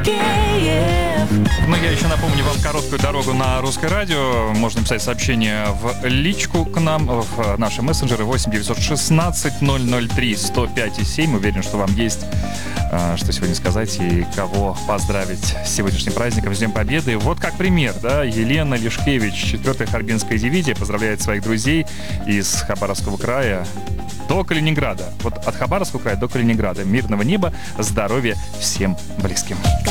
Ну, я еще напомню вам короткую дорогу на Русское радио. Можно писать сообщение в личку к нам, в наши мессенджеры 8 916 003 105 и 7. Уверен, что вам есть что сегодня сказать и кого поздравить с сегодняшним праздником, с Днем Победы. Вот как пример, да, Елена Лешкевич, 4-я Харбинская дивизия, поздравляет своих друзей из Хабаровского края до Калининграда. Вот от Хабаровского края до Калининграда. Мирного неба, здоровья всем близким.